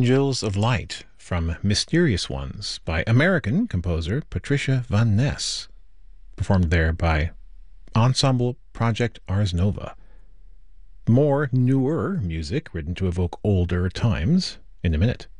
Angels of Light from Mysterious Ones by American composer Patricia Van Ness, performed there by Ensemble Project Ars Nova. More newer music written to evoke older times in a minute.